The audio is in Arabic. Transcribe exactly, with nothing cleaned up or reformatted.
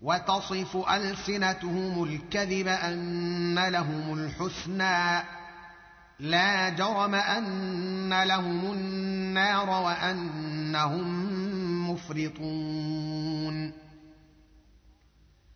وتصف ألسنتهم الكذب أن لهم الحسنى لا جرم أن لهم النار وأنهم مفرطون